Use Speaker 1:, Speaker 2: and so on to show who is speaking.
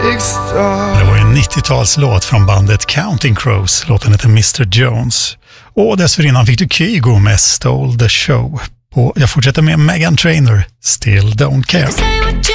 Speaker 1: Det var en 90-talslåt från bandet Counting Crows. Låten heter Mr. Jones. Och dessförinnan fick du Kygo med Stole the Show. Och jag fortsätter med Meghan Trainor, Still Don't Care.